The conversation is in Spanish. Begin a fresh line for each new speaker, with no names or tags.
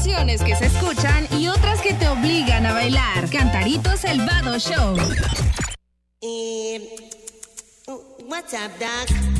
canciones que se escuchan y otras que te obligan a bailar. Cantaritos el Vado Show.
What's up, Doc?